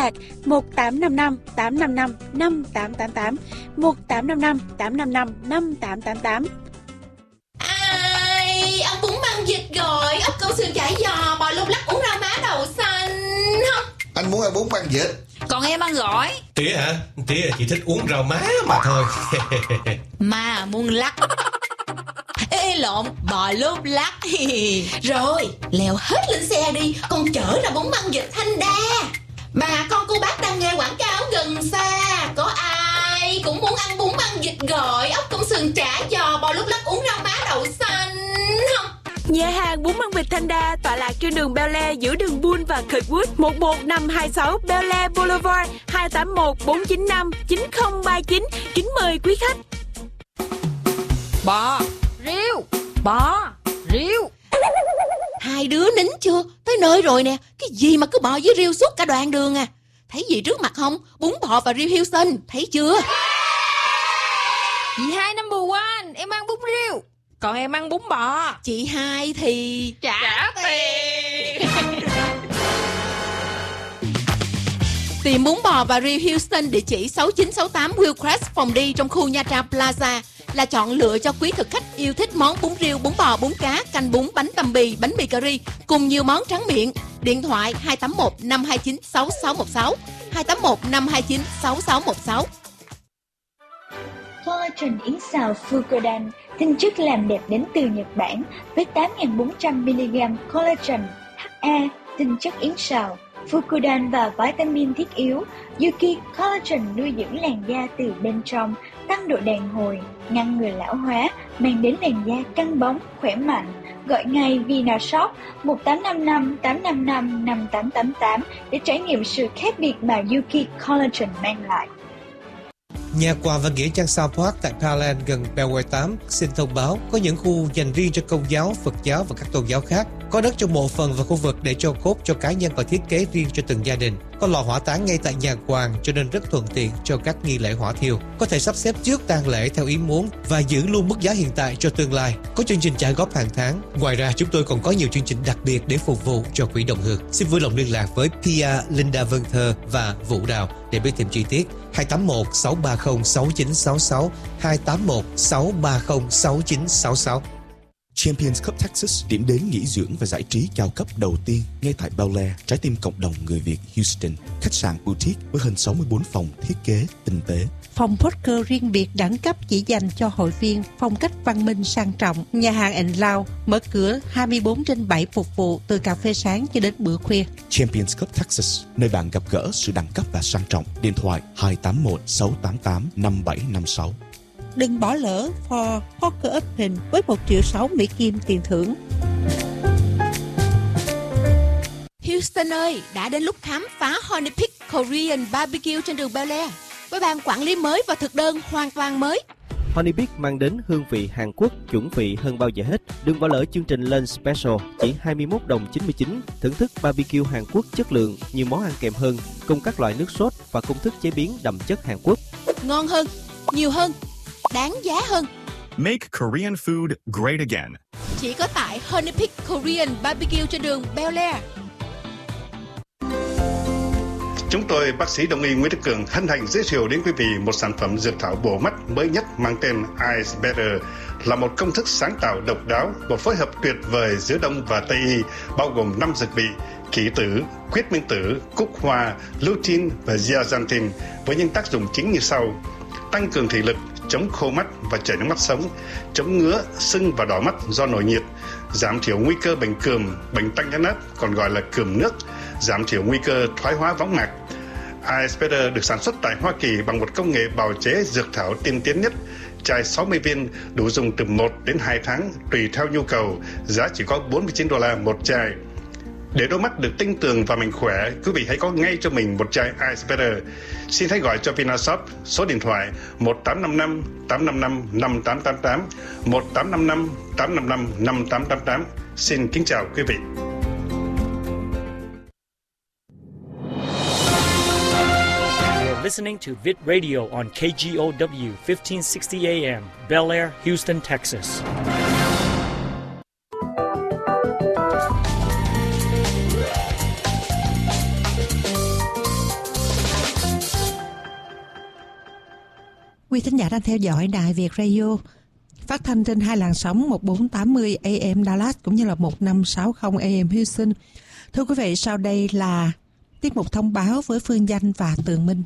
lạc 1855 855 5888, 1855 855 5888. Ai, ăn bún măng vịt rồi, ốc câu sườn chả giò, bò lúc lắc, uống rau má đậu xanh. Anh muốn ăn bún măng vịt. Còn em ăn gỏi. Tía hả? Tía chỉ thích uống rau má mà thôi. Mà muốn lắc. Ê lộn, bò lúc lắc. Rồi, leo hết lên xe đi, con chở ra bún măng vịt Thanh Đa. Bà con cô bác đang nghe quảng cáo gần xa, có ai cũng muốn ăn bún măng vịt gỏi, ốc công sườn chả giò, bò lúc lắc, uống rau má đậu xanh không? Nhà hàng bún măng vịt Thanh Đa tọa lạc trên đường Bel Air giữa đường Bull và Kirkwood, 11526 Bel Air Boulevard, 281 495 9039. Kính mời quý khách. Bò, riêu, bò, riêu. Hai đứa nín chưa? Tới nơi rồi nè. Cái gì mà cứ bò với riêu suốt cả đoạn đường à? Thấy gì trước mặt không? Bún bò và riêu Houston, thấy chưa? Chị hai number one, em ăn bún riêu, còn em ăn bún bò. Chị hai thì trả tiền. Tìm bún bò và riêu Houston địa chỉ 6968 Hillcrest Phòng đi trong khu Nha Trang Plaza là chọn lựa cho quý thực khách yêu thích món bún riêu, bún bò, bún cá, canh bún, bánh tằm bì, bánh mì cà ri cùng nhiều món tráng miệng. Điện thoại 281 529 6616, 281 529 6616. Collagen yến xào Fucodan, tinh chất làm đẹp đến từ Nhật Bản với 8.400mg collagen, HA, tinh chất yến xào, Fucodan và vitamin thiết yếu. Yuki Collagen nuôi dưỡng làn da từ bên trong, tăng độ đàn hồi, ngăn ngừa lão hóa, mang đến làn da căng bóng, khỏe mạnh. Gọi ngay Vinashop 1855 855 5888 để trải nghiệm sự khác biệt mà Yuki Collagen mang lại. Nhà quà và nghĩa trang South Park tại Thailand gần Belway 8 xin thông báo có những khu dành riêng cho Công giáo, Phật giáo và các tôn giáo khác. Có đất trong mộ phần và khu vực để cho cốt cho cá nhân và thiết kế riêng cho từng gia đình. Có lò hỏa táng ngay tại nhà quàng cho nên rất thuận tiện cho các nghi lễ hỏa thiêu. Có thể sắp xếp trước tang lễ theo ý muốn và giữ luôn mức giá hiện tại cho tương lai. Có chương trình trả góp hàng tháng. Ngoài ra chúng tôi còn có nhiều chương trình đặc biệt để phục vụ cho quỹ đồng hương. Xin vui lòng liên lạc với Pia, Linda Vân Thơ và Vũ Đào để biết thêm chi tiết. 281 630 6966, 281 630 6966. Champions Cup Texas, điểm đến nghỉ dưỡng và giải trí cao cấp đầu tiên ngay tại Bel Air, trái tim cộng đồng người Việt Houston. Khách sạn boutique với hơn 64 phòng thiết kế tinh tế. Phòng poker riêng biệt đẳng cấp chỉ dành cho hội viên, phong cách văn minh sang trọng. Nhà hàng & Lounge mở cửa 24/7 phục vụ từ cà phê sáng cho đến bữa khuya. Champions Cup Texas, nơi bạn gặp gỡ sự đẳng cấp và sang trọng. Điện thoại 281 688 5756. Đừng bỏ lỡ For Poker Open với 1,6 triệu Mỹ Kim tiền thưởng. Houston ơi, đã đến lúc khám phá Honey Pig Korean Barbecue trên đường Bel Air với ban quản lý mới và thực đơn hoàn toàn mới. Honey Pig mang đến hương vị Hàn Quốc chuẩn vị hơn bao giờ hết. Đừng bỏ lỡ chương trình Lunch Special chỉ 21 đồng 99, thưởng thức barbecue Hàn Quốc chất lượng, nhiều món ăn kèm hơn, cùng các loại nước sốt và công thức chế biến đậm chất Hàn Quốc. Ngon hơn, nhiều hơn, đáng giá hơn. Make Korean food great again. Chỉ có tại Honey Pig Korean Barbecue trên đường Bel Air. Chúng tôi, bác sĩ Đông y Nguyễn Đức Cường, hân hạnh giới thiệu đến quý vị một sản phẩm dược thảo bổ mắt mới nhất mang tên Ice Better, là một công thức sáng tạo độc đáo, một phối hợp tuyệt vời giữa Đông và Tây y, bao gồm 5 dược vị: kỷ tử, quyết minh tử, cúc hoa, lutein và zeaxanthin, với những tác dụng chính như sau: tăng cường thị lực, chống khô mắt và chảy nước mắt sống, chống ngứa, sưng và đỏ mắt do nổi nhiệt, giảm thiểu nguy cơ bệnh cườm, bệnh tăng nhãn áp còn gọi là cườm nước, giảm thiểu nguy cơ thoái hóa võng mạc. Ice Better được sản xuất tại Hoa Kỳ bằng một công nghệ bào chế dược thảo tiên tiến nhất. Chai 60 viên đủ dùng từ 1 đến 2 tháng tùy theo nhu cầu, giá chỉ có $49 một chai. Để đôi mắt được tinh tường và mạnh khỏe, quý vị hãy có ngay cho mình một chai Ice Better. Xin hãy gọi cho Vinashop số điện thoại 1855 855 5888, 1855 855 5888. Xin kính chào quý vị. Listening to Vid Radio on KGOW 1560 AM, Bel Air, Houston, Texas. Quý thính giả đang theo dõi Đài Việt Radio, phát thanh trên hai làn sóng 1480 AM Dallas cũng như là 1560 AM Houston. Thưa quý vị, sau đây là tiết mục thông báo với Phương Danh và Tường Minh.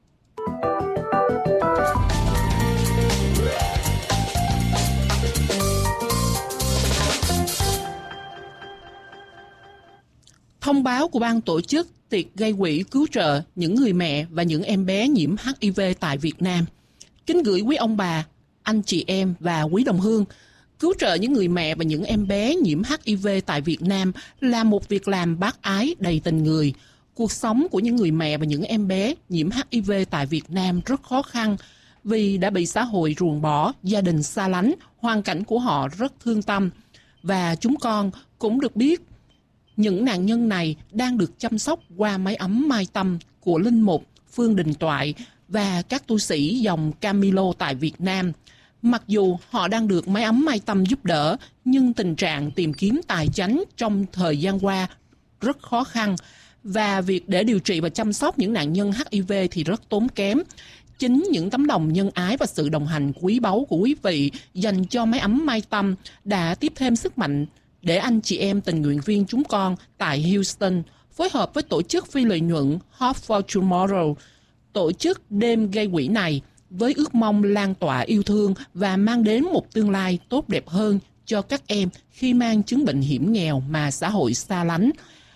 Thông báo của ban tổ chức tiệc gây quỹ cứu trợ những người mẹ và những em bé nhiễm HIV tại Việt Nam. Kính gửi quý ông bà, anh chị em và quý đồng hương. Cứu trợ những người mẹ và những em bé nhiễm HIV tại Việt Nam là một việc làm bác ái đầy tình người. Cuộc sống của những người mẹ và những em bé nhiễm HIV tại Việt Nam rất khó khăn vì đã bị xã hội ruồng bỏ, gia đình xa lánh, hoàn cảnh của họ rất thương tâm. Và chúng con cũng được biết những nạn nhân này đang được chăm sóc qua mái ấm Mai Tâm của Linh Mục Phương Đình Toại và các tu sĩ dòng Camilo tại Việt Nam. Mặc dù họ đang được mái ấm Mai Tâm giúp đỡ, nhưng tình trạng tìm kiếm tài chánh trong thời gian qua rất khó khăn và việc để điều trị và chăm sóc những nạn nhân HIV thì rất tốn kém. Chính những tấm lòng nhân ái và sự đồng hành quý báu của quý vị dành cho mái ấm Mai Tâm đã tiếp thêm sức mạnh để anh chị em tình nguyện viên chúng con tại Houston phối hợp với tổ chức phi lợi nhuận Hope for Tomorrow tổ chức đêm gây quỹ này với ước mong lan tỏa yêu thương và mang đến một tương lai tốt đẹp hơn cho các em khi mang chứng bệnh hiểm nghèo mà xã hội xa lánh.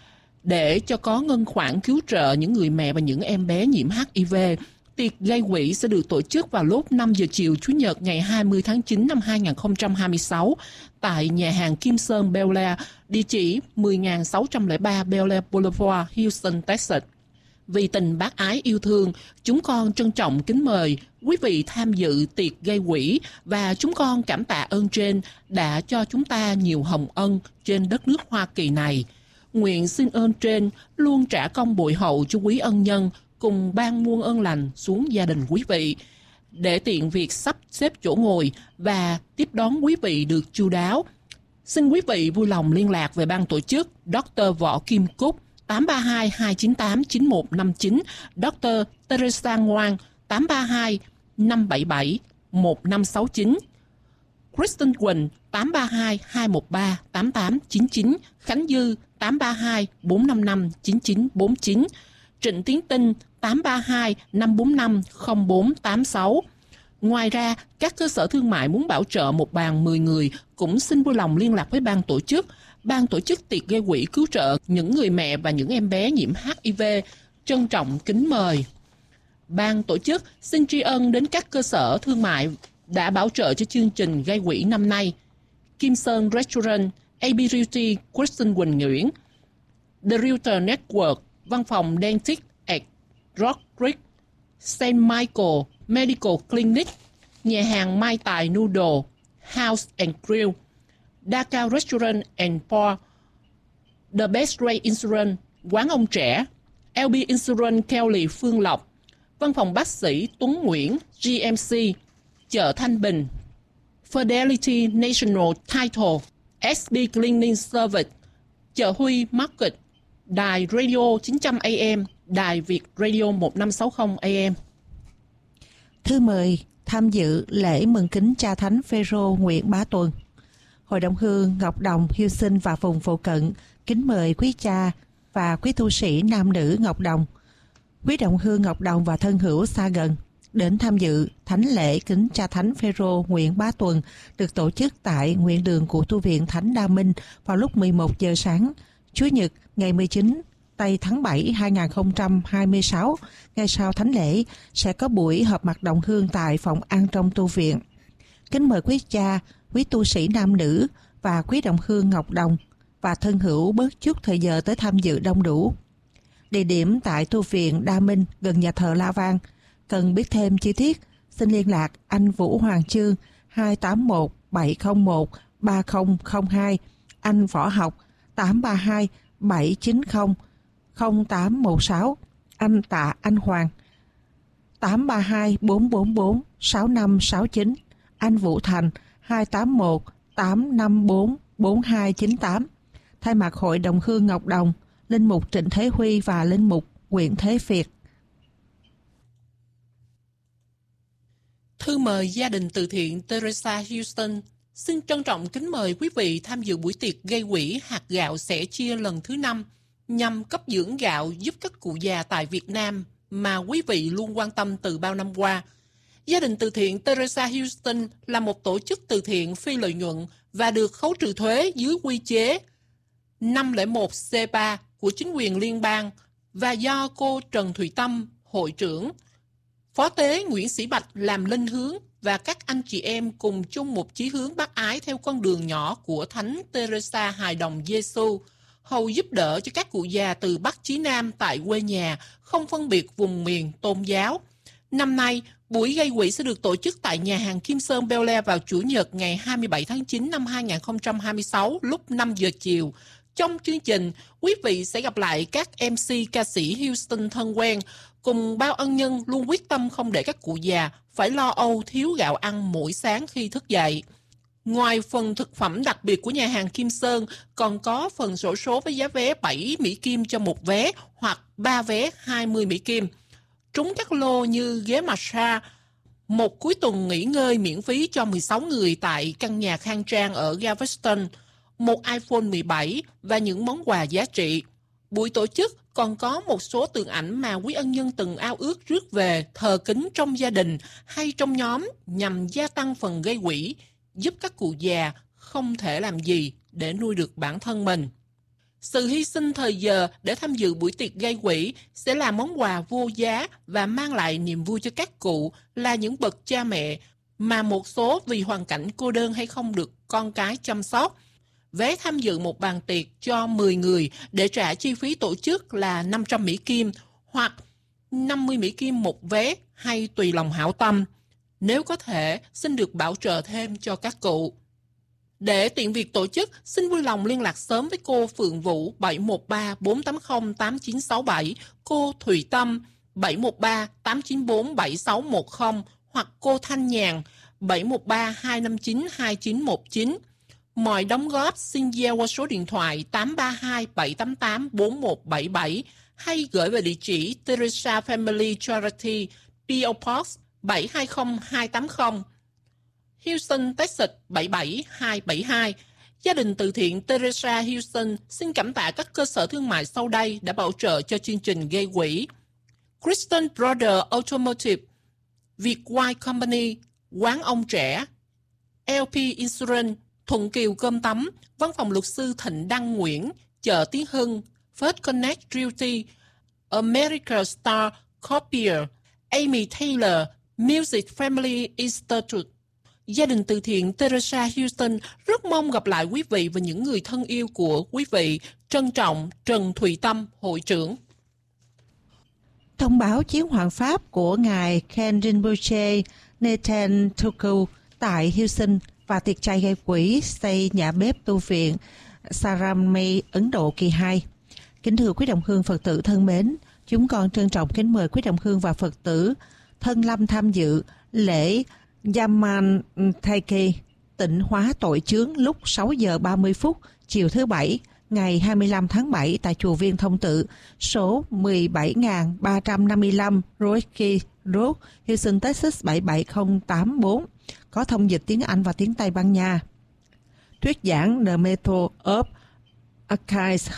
Để cho có ngân khoản cứu trợ những người mẹ và những em bé nhiễm HIV, tiệc gây quỹ sẽ được tổ chức vào lúc 5 giờ chiều Chủ nhật ngày 20 tháng 9 năm 2026 tại nhà hàng Kim Sơn Bel Air, địa chỉ 10.603 Bel Air Boulevard, Houston, Texas. Vì tình bác ái yêu thương, chúng con trân trọng kính mời quý vị tham dự tiệc gây quỹ và chúng con cảm tạ ơn trên đã cho chúng ta nhiều hồng ân trên đất nước Hoa Kỳ này. Nguyện xin ơn trên luôn trả công bội hậu cho quý ân nhân cùng ban muôn ơn lành xuống gia đình quý vị để tiện việc sắp xếp chỗ ngồi và tiếp đón quý vị được chu đáo. Xin quý vị vui lòng liên lạc về ban tổ chức Dr. Võ Kim Cúc 832-298-9159, Dr. Teresa Ngoan 832-577-1569, Kristen Quỳnh 832-213-8899, Khánh Dư 832-455-9949, Trịnh Tiến Tinh 832-545-0486. Ngoài ra, các cơ sở thương mại muốn bảo trợ một bàn 10 người cũng xin vui lòng liên lạc với ban tổ chức. Ban tổ chức tiệc gây quỹ cứu trợ những người mẹ và những em bé nhiễm HIV trân trọng kính mời. Ban tổ chức xin tri ân đến các cơ sở thương mại đã bảo trợ cho chương trình gây quỹ năm nay: Kim Sơn Restaurant, AB Realty, Kristen Quỳnh Nguyễn, The Realtor Network, Văn phòng Dentist at Rock Creek, St. Michael Medical Clinic, nhà hàng Mai Tài Noodle, House and Grill, Dakar Restaurant and Bar, The Best Ray Insurance, Quán Ông Trẻ, LB Insurance Kelly Phương Lộc, Văn phòng bác sĩ Tuấn Nguyễn, GMC, chợ Thanh Bình, Fidelity National Title, SB Cleaning Service, chợ Huy Market, đài Radio 900 AM, đài Việt Radio 1560 AM. Thư mời tham dự lễ mừng kính cha thánh Phêrô Nguyễn Bá Tuần. Hội đồng hương Ngọc Đồng, Houston và vùng phụ cận kính mời quý cha và quý tu sĩ nam nữ Ngọc Đồng, quý đồng hương Ngọc Đồng và thân hữu xa gần đến tham dự thánh lễ kính cha thánh Phêrô Nguyễn Bá Tuần được tổ chức tại nguyện đường của tu viện Thánh Đa Minh vào lúc 11 giờ sáng, Chủ nhật ngày 19 tây tháng 7 2026. Ngay sau thánh lễ sẽ có buổi họp mặt đồng hương tại phòng an trong tu viện. Kính mời quý cha, quý tu sĩ nam nữ và quý đồng hương Ngọc Đồng và thân hữu bớt chút thời giờ tới tham dự đông đủ. Địa điểm tại tu viện Đa Minh gần nhà thờ La Vang. Cần biết thêm chi tiết, xin liên lạc anh Vũ Hoàng Chương 281-701-3002, anh Võ Học 832-790-0816, anh Tạ Anh Hoàng 832-444-6569, anh Vũ Thành 281-854-4298. Thay mặt Hội đồng hương Ngọc Đồng, Linh mục Trịnh Thế Huy và Linh mục Nguyễn Thế Việt. Thư mời gia đình từ thiện Teresa Houston xin trân trọng kính mời quý vị tham dự buổi tiệc gây quỹ hạt gạo sẻ chia lần thứ 5 nhằm cấp dưỡng gạo giúp các cụ già tại Việt Nam mà quý vị luôn quan tâm từ bao năm qua. Gia đình từ thiện Teresa Houston là một tổ chức từ thiện phi lợi nhuận và được khấu trừ thuế dưới quy chế 501C3 của chính quyền liên bang và do cô Trần Thùy Tâm, hội trưởng, Phó tế Nguyễn Sĩ Bạch làm linh hướng và các anh chị em cùng chung một chí hướng bác ái theo con đường nhỏ của Thánh Teresa Hài Đồng Giêsu, hầu giúp đỡ cho các cụ già từ Bắc chí Nam tại quê nhà, không phân biệt vùng miền tôn giáo. Năm nay, buổi gây quỹ sẽ được tổ chức tại nhà hàng Kim Sơn Bel Air vào Chủ nhật ngày 27 tháng 9 năm 2026 lúc 5 giờ chiều. Trong chương trình, quý vị sẽ gặp lại các MC ca sĩ Houston thân quen, cùng bao ân nhân luôn quyết tâm không để các cụ già phải lo âu thiếu gạo ăn mỗi sáng khi thức dậy. Ngoài phần thực phẩm đặc biệt của nhà hàng Kim Sơn, còn có phần xổ số với giá vé 7 Mỹ Kim cho một vé hoặc 3 vé 20 Mỹ Kim. Trúng các lô như ghế massage, một cuối tuần nghỉ ngơi miễn phí cho 16 người tại căn nhà khang trang ở Galveston, một iPhone 17 và những món quà giá trị. Buổi tổ chức còn có một số tượng ảnh mà quý ân nhân từng ao ước rước về thờ kính trong gia đình hay trong nhóm nhằm gia tăng phần gây quỹ, giúp các cụ già không thể làm gì để nuôi được bản thân mình. Sự hy sinh thời giờ để tham dự buổi tiệc gây quỹ sẽ là món quà vô giá và mang lại niềm vui cho các cụ là những bậc cha mẹ mà một số vì hoàn cảnh cô đơn hay không được con cái chăm sóc. Vé tham dự một bàn tiệc cho 10 người để trả chi phí tổ chức là 500 Mỹ Kim hoặc 50 Mỹ Kim một vé hay tùy lòng hảo tâm. Nếu có thể, xin được bảo trợ thêm cho các cụ. Để tiện việc tổ chức, xin vui lòng liên lạc sớm với cô Phượng Vũ 713-480-8967, cô Thùy Tâm 713-894-7610 hoặc cô Thanh Nhàn 713-259-2919. Mọi đóng góp xin gieo qua số điện thoại 832-788-4177 hay gửi về địa chỉ Teresa Family Charity, P.O. Box 720280, Houston, Texas 77272. Gia đình từ thiện Teresa Houston xin cảm tạ các cơ sở thương mại sau đây đã bảo trợ cho chương trình gây quỹ: Christian Brother Automotive, Việt White Company, Quán Ông Trẻ, LP Insurance, Thuận Kiều Cơm Tấm, Văn phòng luật sư Thịnh Đăng Nguyễn, Chợ Tiến Hưng, First Connect Realty, America Star Copier, Amy Taylor, Music Family Institute. Gia đình từ thiện Teresa Houston rất mong gặp lại quý vị và những người thân yêu của quý vị. Trân trọng, Trần Thùy Tâm, hội trưởng. Thông báo chuyến hoàng Pháp của ngài Ken Rinpoche Nathan Tuku tại Houston và tiệc chay gây quỹ xây nhà bếp tu viện Sarami, Ấn Độ kỳ 2. Kính thưa quý đồng hương Phật tử thân mến, chúng con trân trọng kính mời quý đồng hương và Phật tử thân lâm tham dự lễ Yaman Taiki tịnh hóa tội chướng lúc 6 giờ 30 phút chiều thứ Bảy ngày 25 tháng 7 tại chùa Viên Thông Tự số 17.355 Rocky Road, Houston, Texas 77084, có thông dịch tiếng Anh và tiếng Tây Ban Nha. Thuyết giảng The Method of Archives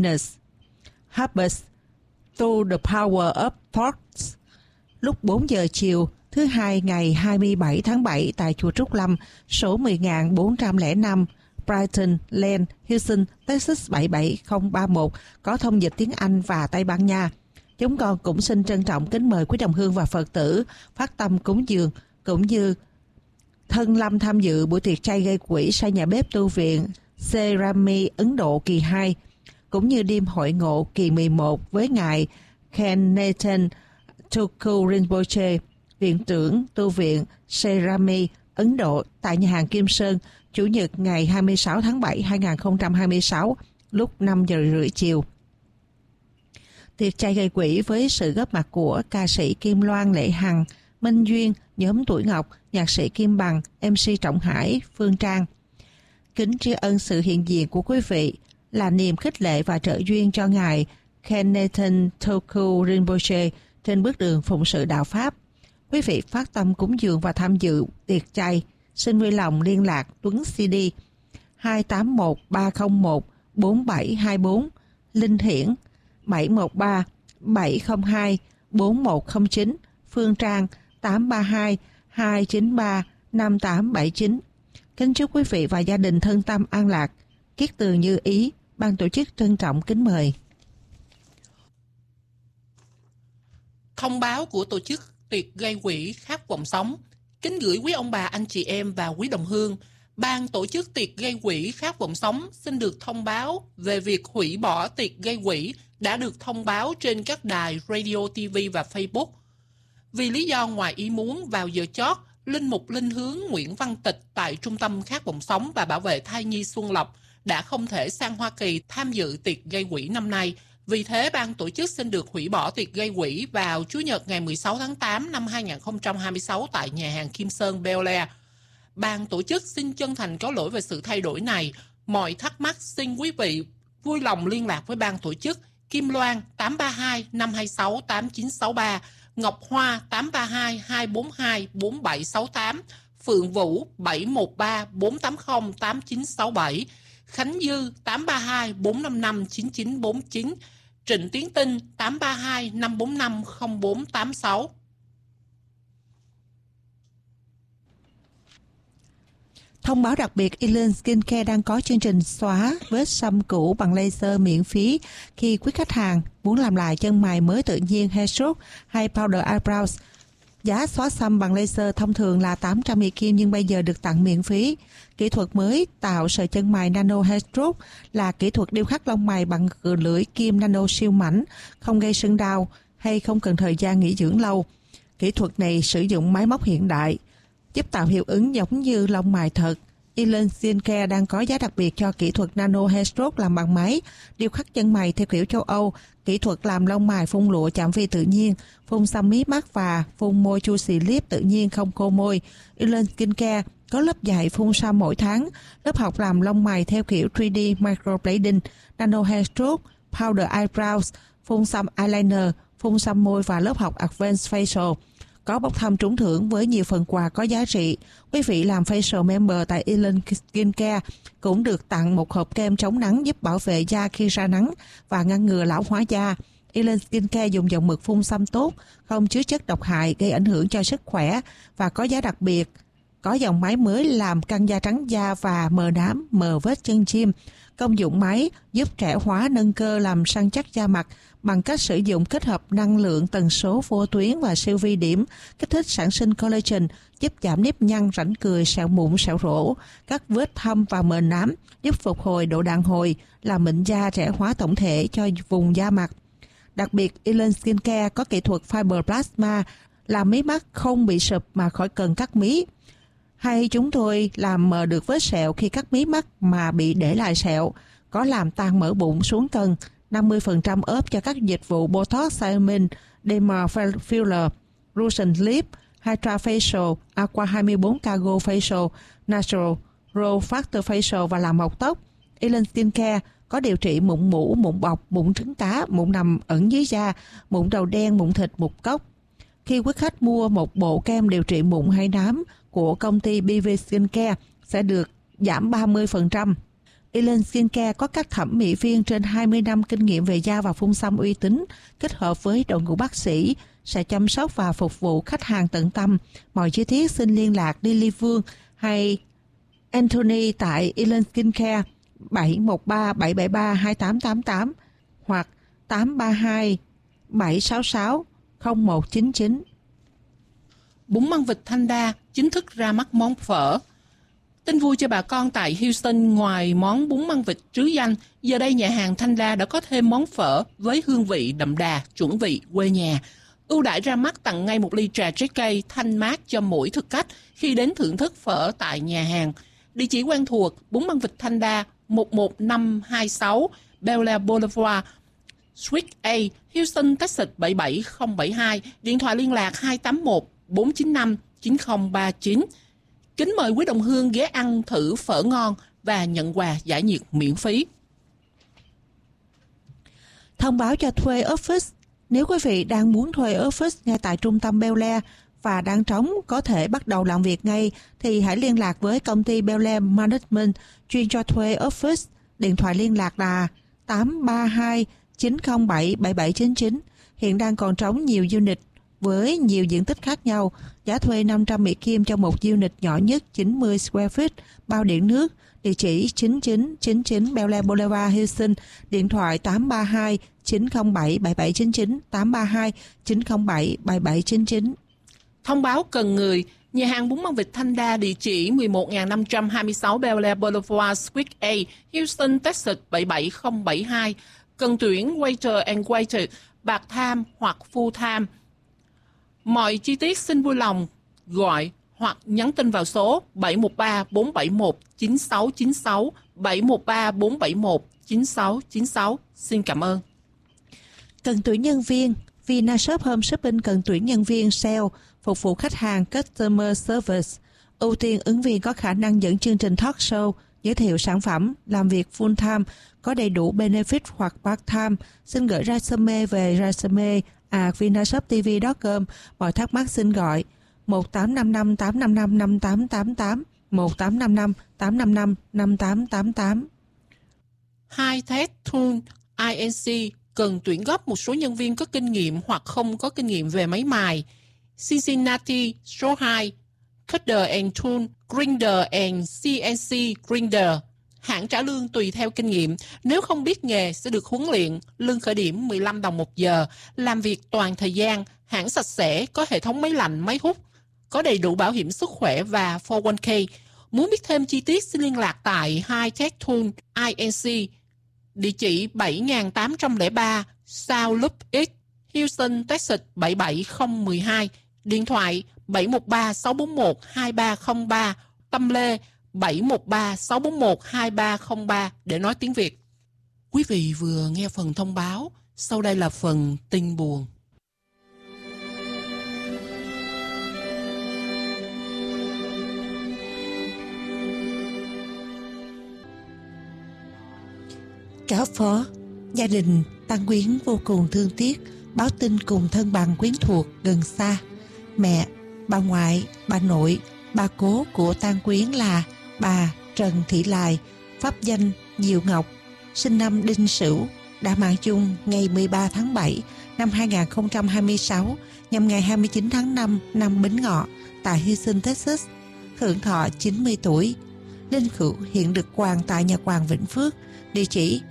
Habits Through the Power of Thoughts lúc 4 giờ chiều thứ Hai ngày 27 tháng 7 tại chùa Trúc Lâm số 10.405 Brighton Lane, Houston, Texas 77031, có thông dịch tiếng Anh và Tây Ban Nha. Chúng con cũng xin trân trọng kính mời quý đồng hương và Phật tử phát tâm cúng dường cũng như thân lâm tham dự buổi tiệc chay gây quỹ xây nhà bếp tu viện Serami, Ấn Độ kỳ 2, cũng như đêm hội ngộ kỳ 11 với ngài Ken Nathan Tuku Rinpoche, viện trưởng tu viện Serami, Ấn Độ tại nhà hàng Kim Sơn, Chủ nhật ngày 26 tháng 7 2026 lúc 5 giờ rưỡi chiều. Tiệc chay gây quỹ với sự góp mặt của ca sĩ Kim Loan, Lệ Hằng, Minh Duyên, nhóm Tuổi Ngọc, nhạc sĩ Kim Bằng, MC Trọng Hải, Phương Trang. Kính tri ân sự hiện diện của quý vị là niềm khích lệ và trợ duyên cho ngài Ken Nathan Tuku Rinpoche trên bước đường phụng sự đạo Pháp. Quý vị phát tâm cúng dường và tham dự tiệc chay, xin vui lòng liên lạc Tuấn CD 281 301 4724, Linh Hiển 713 702 4109, Phương Trang 832 293 5879. Kính chúc quý vị và gia đình thân tâm an lạc. Kiết Từ Như Ý, ban tổ chức trân trọng kính mời. Thông báo của tổ chức tiệc gây quỹ khát vọng sống. Kính gửi quý ông bà, anh chị em và quý đồng hương. Ban tổ chức tiệc gây quỹ khát vọng sống xin được thông báo về việc hủy bỏ tiệc gây quỹ đã được thông báo trên các đài radio, TV và Facebook. Vì lý do ngoài ý muốn, vào giờ chót, Linh mục Linh Hướng Nguyễn Văn Tịch tại Trung tâm Khát vọng sống và Bảo vệ thai nhi Xuân Lộc đã không thể sang Hoa Kỳ tham dự tiệc gây quỹ năm nay. Vì thế, ban tổ chức xin được hủy bỏ tiệc gây quỹ vào Chủ nhật ngày 16 tháng 8 năm 2026 tại nhà hàng Kim Sơn Bel Air. Ban tổ chức xin chân thành có lỗi về sự thay đổi này. Mọi thắc mắc xin quý vị vui lòng liên lạc với ban tổ chức Kim Loan 832 526 8963, Ngọc Hoa 832 242 4768, Phượng Vũ 713 480 8967, Khánh Dư 832 455 9949, Trịnh Tiến Tinh 832 545 0486. Thông báo đặc biệt, Elen Skincare đang có chương trình xóa vết sâm cũ bằng laser miễn phí khi quý khách hàng muốn làm lại chân mày mới tự nhiên, hair stroke hay powder eyebrows. Giá xóa sâm bằng laser thông thường là 800 Mỹ Kim nhưng bây giờ được tặng miễn phí. Kỹ thuật mới tạo sợi chân mày nano hair stroke là kỹ thuật điêu khắc lông mày bằng lưỡi kim nano siêu mảnh, không gây sưng đau hay không cần thời gian nghỉ dưỡng lâu. Kỹ thuật này sử dụng máy móc hiện đại, giúp tạo hiệu ứng giống như lông mày thật. Elen Skincare đang có giá đặc biệt cho kỹ thuật nano hair stroke làm bằng máy, điêu khắc chân mày theo kiểu châu Âu, kỹ thuật làm lông mày phun lụa chạm vi tự nhiên, phun xăm mí mắt và phun môi juicy lip tự nhiên không khô môi. Elen Skincare có lớp dạy phun xăm mỗi tháng, lớp học làm lông mày theo kiểu 3D microblading, nano hair stroke, powder eyebrows, phun xăm eyeliner, phun xăm môi và lớp học advanced facial. Có bốc thăm trúng thưởng với nhiều phần quà có giá trị. Quý vị làm facial member tại Elen Skincare cũng được tặng một hộp kem chống nắng giúp bảo vệ da khi ra nắng và ngăn ngừa lão hóa da. Elen Skincare dùng dòng mực phun xăm tốt, không chứa chất độc hại gây ảnh hưởng cho sức khỏe và có giá đặc biệt. Có dòng máy mới làm căng da trắng da và mờ nám, mờ vết chân chim. Công dụng máy giúp trẻ hóa, nâng cơ, làm săn chắc da mặt bằng cách sử dụng kết hợp năng lượng tần số vô tuyến và siêu vi điểm, kích thích sản sinh collagen, giúp giảm nếp nhăn, rãnh cười, sẹo mụn, sẹo rỗ, các vết thâm và mờ nám, giúp phục hồi độ đàn hồi, làm mịn da, trẻ hóa tổng thể cho vùng da mặt. Đặc biệt, Elen Skincare có kỹ thuật fiber plasma, làm mí mắt không bị sụp mà khỏi cần cắt mí. Hay chúng tôi làm mờ được vết sẹo khi cắt mí mắt mà bị để lại sẹo, có làm tan mỡ bụng xuống cân, 50% ốp cho các dịch vụ Botox, Xeomin, Derma Filler, Russian Lip, Hydra Facial, Aqua 24 Cargo Facial, Natural, Row Factor Facial và làm mọc tóc. Elen Skincare có điều trị mụn mủ, mụn bọc, mụn trứng cá, mụn nằm ẩn dưới da, mụn đầu đen, mụn thịt, mụn cốc. Khi quý khách mua một bộ kem điều trị mụn hay nám của công ty BV Skincare sẽ được giảm 30%. Elen Skincare có các thẩm mỹ viên trên 20 năm kinh nghiệm về da và phun xăm uy tín, kết hợp với đội ngũ bác sĩ sẽ chăm sóc và phục vụ khách hàng tận tâm. Mọi chi tiết xin liên lạc Lily Vương hay Anthony tại Elen Skincare 713 773 2888 hoặc 832 766 0199. Bún măng vịt Thanh Đa chính thức ra mắt món phở. Tin vui cho bà con tại Houston, ngoài món bún măng vịt trứ danh, giờ đây nhà hàng Thanh Đa đã có thêm món phở với hương vị đậm đà, chuẩn vị quê nhà. Ưu đãi ra mắt tặng ngay một ly trà trái cây thanh mát cho mỗi thực khách khi đến thưởng thức phở tại nhà hàng. Địa chỉ quen thuộc: bún măng vịt Thanh Đa 11526 Bel Air Boulevard, Suite A, Houston, Texas 77072. Điện thoại liên lạc 281 495 9039. Kính mời quý đồng hương ghé ăn thử phở ngon và nhận quà giải nhiệt miễn phí. Thông báo cho thuê office. Nếu quý vị đang muốn thuê office ngay tại trung tâm Bel Air và đang trống có thể bắt đầu làm việc ngay thì hãy liên lạc với công ty Bel Air Management chuyên cho thuê office. Điện thoại liên lạc là 832 907 7799. Hiện đang còn trống nhiều unit với nhiều diện tích khác nhau. Giá thuê 500 Mỹ Kim cho một unit nhỏ nhất 90 square feet, bao điện nước. Địa chỉ 9999 Bel Air Boulevard, Houston. Điện thoại 832 907 7799, 832 907 7799. Thông báo cần người. Nhà hàng bún măng vịt Thanh Đa, địa chỉ 11526 Bel Air Boulevard, Suite A, Houston, Texas 77072. Cần tuyển waiter and waiter, part-time hoặc full-time. Mọi chi tiết xin vui lòng gọi hoặc nhắn tin vào số 713-471-9696, 713-471-9696. Xin cảm ơn. Cần tuyển nhân viên. Vinashop Home Shopping cần tuyển nhân viên sale, phục vụ khách hàng Customer Service. Ưu tiên ứng viên có khả năng dẫn chương trình talk show, giới thiệu sản phẩm, làm việc full time, có đầy đủ benefit hoặc part time. Xin gửi resume về resume@vinashoptv.com. Mọi thắc mắc xin gọi 1855 855 5888, 1855 855 5888. High-Tech Tool Inc. cần tuyển góp một số nhân viên có kinh nghiệm hoặc không có kinh nghiệm về máy mài. Cincinnati số 2, Cutter and Tool, Grinder and CNC Grinder. Hãng trả lương tùy theo kinh nghiệm. Nếu không biết nghề sẽ được huấn luyện. Lương khởi điểm 15 đồng một giờ. Làm việc toàn thời gian. Hãng sạch sẽ, có hệ thống máy lạnh, máy hút, có đầy đủ bảo hiểm sức khỏe và 401k. Muốn biết thêm chi tiết xin liên lạc tại High-Tech Tool Inc. Địa chỉ 7803 South Loop X, Houston, Texas 77012. Điện thoại 713-641-2303. Tâm Lê 713-641-2303 để nói tiếng Việt. Quý vị vừa nghe phần thông báo, sau đây là phần tin buồn. Cáo phó, gia đình Tăng Quyến vô cùng thương tiếc, báo tin cùng thân bằng quyến thuộc gần xa. Mẹ, bà ngoại, bà nội, bà cố của Tăng Quyến là bà Trần Thị Lài, pháp danh Diệu Ngọc, sinh năm Đinh Sửu, đã mạng chung ngày 13 tháng 7 năm 2026 nhằm ngày 29 tháng 5 năm Bính Ngọ tại Houston, Texas, hưởng thọ 90 tuổi. Linh cữu hiện được quàng tại nhà quàng Vĩnh Phước, địa chỉ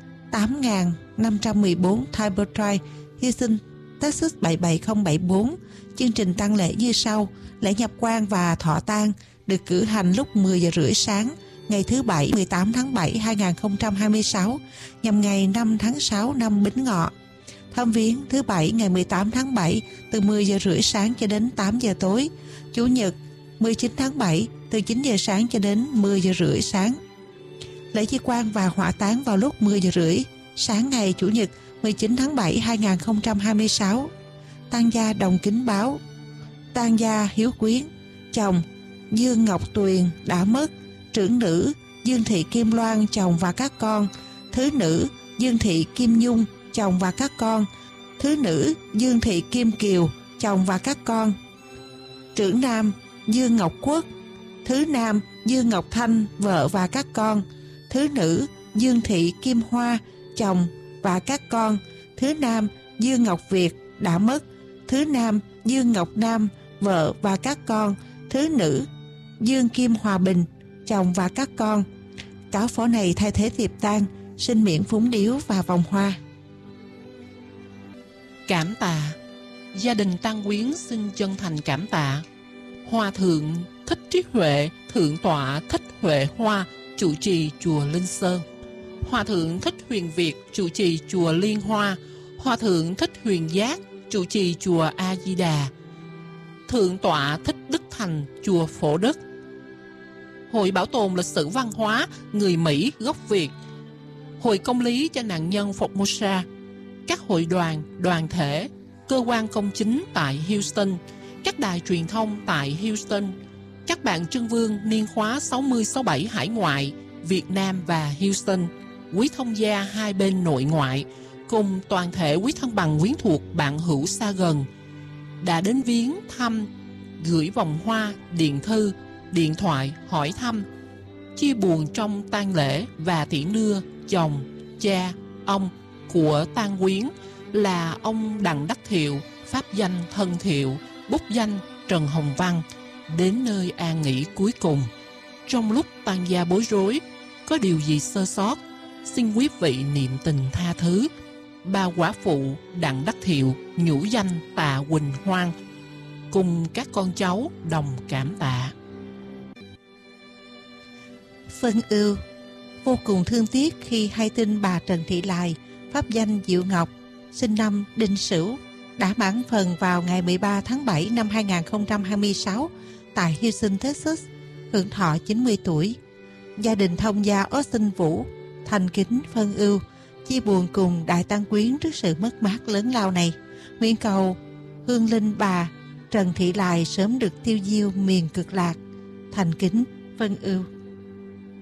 8514 Tiber Drive, Houston, Texas 77074. Chương trình tang lễ như sau: lễ nhập quan và thọ tang được cử hành lúc 10 giờ rưỡi sáng ngày thứ Bảy 18 tháng 7 2026 nhằm ngày 5 tháng 6 năm Bính Ngọ. Thăm viếng thứ Bảy ngày 18 tháng 7 từ 10 giờ rưỡi sáng cho đến 8 giờ tối. Chủ nhật 19 tháng 7 từ 9 giờ sáng cho đến 10 giờ rưỡi sáng. Lễ di quan và hỏa táng vào lúc 10 giờ rưỡi sáng ngày Chủ nhật 19 tháng 7 2026. Tang gia Đồng Kính báo: tang gia Hiếu Quyến, chồng Dương Ngọc Tuyền đã mất. Trưởng nữ Dương Thị Kim Loan, chồng và các con. Thứ nữ Dương Thị Kim Nhung, chồng và các con. Thứ nữ Dương Thị Kim Kiều, chồng và các con. Trưởng nam Dương Ngọc Quốc. Thứ nam Dương Ngọc Thanh, vợ và các con. Thứ nữ Dương Thị Kim Hoa, chồng và các con. Thứ nam Dương Ngọc Việt đã mất. Thứ nam Dương Ngọc Nam, vợ và các con. Thứ nữ Dương Kim Hòa Bình, chồng và các con. Cáo phó này thay thế tiệc tang, xin miễn phúng điếu và vòng hoa. Cảm tạ. Gia đình Tăng Quyến xin chân thành cảm tạ Hòa thượng Thích Trí Huệ, Thượng tọa Thích Huệ Hoa, trụ trì chùa Linh Sơn. Hòa thượng Thích Huyền Việt, trụ trì chùa Liên Hoa. Hòa thượng Thích Huyền Giác, trụ trì chùa A Di Đà. Thượng tọa Thích Đức Thành, chùa Phổ Đức. Hội Bảo tồn Lịch sử Văn hóa người Mỹ gốc Việt. Hội Công lý cho nạn nhân Formosa. Các hội đoàn, đoàn thể, cơ quan công chính tại Houston. Các đài truyền thông tại Houston. Các bạn Trưng Vương niên khóa 60-67 hải ngoại, Việt Nam và Houston. Quý thông gia hai bên nội ngoại, cùng toàn thể quý thân bằng quyến thuộc bạn hữu xa gần đã đến viếng thăm gửi vòng hoa, điện thư, điện thoại hỏi thăm, chia buồn trong tang lễ và tiễn đưa chồng, cha, ông của tang quyến là ông Đặng Đắc Thiệu, pháp danh Thân Thiệu, bút danh Trần Hồng Văn, đến nơi an nghỉ cuối cùng. Trong lúc tang gia bối rối, có điều gì sơ sót, xin quý vị niệm tình tha thứ. Bà quả phụ Đặng Đắc Thiệu, nhũ danh Tạ Quỳnh Hoan, cùng các con cháu đồng cảm tạ. Phân ưu. Vô cùng thương tiếc khi hay tin bà Trần Thị Lài, pháp danh Diệu Ngọc, sinh năm Đinh Sửu, đã mãn phần vào ngày 13 tháng 7 năm 2026 tại Houston, Texas, hưởng thọ 90 tuổi. Gia đình thông gia Austin Vũ thành kính phân ưu, chia buồn cùng đại tang quyến trước sự mất mát lớn lao này. Nguyện cầu hương linh bà Trần Thị Lài sớm được tiêu diêu miền cực lạc. Thành kính phân ưu.